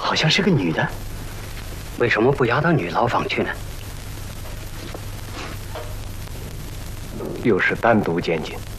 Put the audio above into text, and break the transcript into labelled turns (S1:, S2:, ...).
S1: 好像是个女的。
S2: 为什么不押到女牢房去呢？
S3: 又是单独监禁。